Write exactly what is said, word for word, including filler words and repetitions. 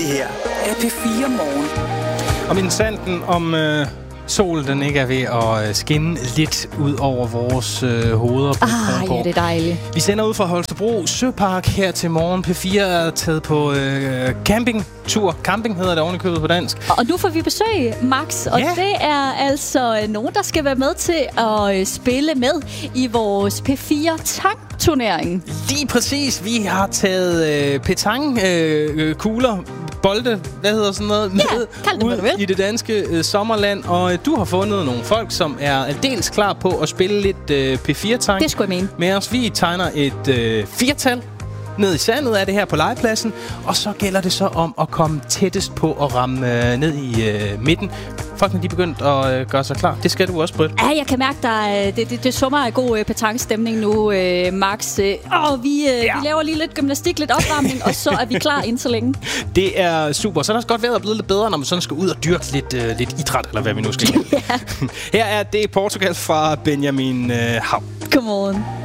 her er P fire Morgen. Og min sanden om øh, solen, den ikke er ved at øh, skinne lidt ud over vores øh, hoveder. På ah, ja, det er dejligt. Vi sender ud fra Holstebro Søpark her til morgen. P fire er taget på øh, campingtur. Camping hedder det ovenikøbet på dansk. Og nu får vi besøg, Max. Og ja. det er altså nogen, der skal være med til at øh, spille med i vores P fire Tang-turnering. Lige præcis. Vi har taget øh, petang, øh, kugler, bolde, hvad hedder sådan noget, ja, med ud i det danske øh, sommerland. Og øh, du har fundet nogle folk, som er aldeles klar på at spille lidt øh, P fire Tang. Det skulle jeg mene. Med os. Vi tegner et øh, firtal ned i sandet af det her på legepladsen. Og så gælder det så om at komme tættest på at ramme øh, ned i øh, midten. Folkene, de er begyndt at øh, gøre sig klar. Det skal du også, Britt. Ja, jeg kan mærke, der det, det, det summer af god øh, petangstemning nu, øh, Max. Øh, og vi, øh, ja. vi laver lige lidt gymnastik, lidt opvarmning, og så er vi klar inden så længe. Det er super. Så er der også godt været at blive lidt bedre, når man sådan skal ud og dyrke lidt, øh, lidt idræt, eller hvad vi nu skal kalde det. Her er det Portugal fra Benjamin øh, Hav. Godmorgen.